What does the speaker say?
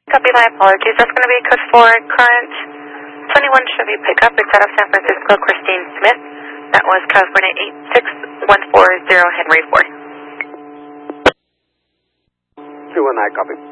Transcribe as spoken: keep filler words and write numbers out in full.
Copy, my apologies. That's going to be code four, current twenty-one Chevy pickup. It's out of San Francisco, Christine Smith. That was California eight six one four zero Henry four. two one nine, copy.